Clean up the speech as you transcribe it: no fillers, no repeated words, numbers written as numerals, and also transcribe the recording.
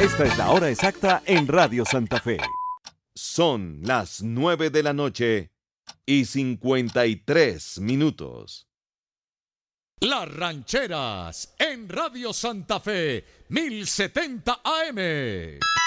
Esta es la hora exacta en Radio Santa Fe. Son las 9 de la noche y 53 minutos. Las Rancheras en Radio Santa Fe, 1070 AM.